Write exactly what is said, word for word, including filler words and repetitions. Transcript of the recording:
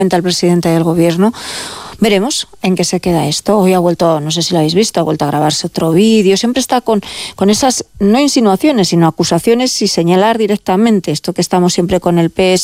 al presidente del gobierno. Veremos en qué se queda esto. Hoy ha vuelto, no sé si lo habéis visto, ha vuelto a grabarse otro vídeo. Siempre está con, con esas, no insinuaciones, sino acusaciones y señalar directamente esto que estamos siempre con el P S.